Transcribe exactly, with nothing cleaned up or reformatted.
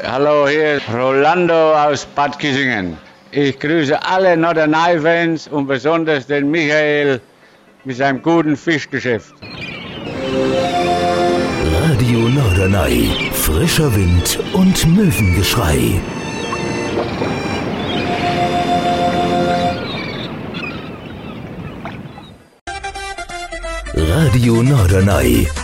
Hallo, hier ist Rolando aus Bad Kissingen. Ich grüße alle Norderney-Fans und besonders den Michael mit seinem guten Fischgeschäft. Radio Norderney, frischer Wind und Möwengeschrei. Radio Norderney.